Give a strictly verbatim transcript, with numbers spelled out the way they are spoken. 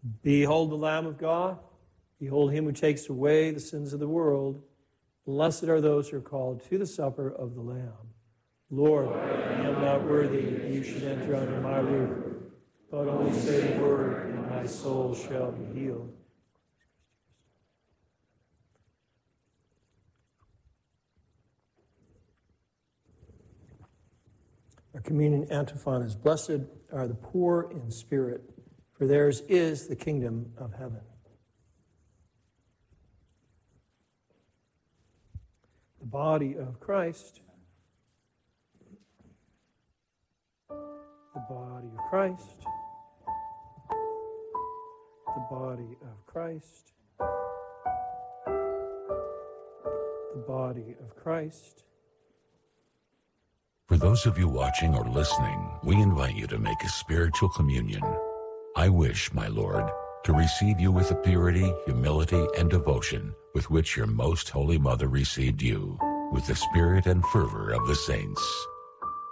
Behold the Lamb of God. Behold him who takes away the sins of the world. Blessed are those who are called to the supper of the Lamb. Lord, I am not worthy that you should enter under my roof, but only say the word, and my soul shall be healed. Our communion antiphon is, blessed are the poor in spirit, for theirs is the kingdom of heaven. The body of Christ. The body of Christ. The body of Christ. The body of Christ. For those of you watching or listening, we invite you to make a spiritual communion. I wish, my Lord, to receive you with the purity, humility, and devotion with which your most holy mother received you, with the spirit and fervor of the saints.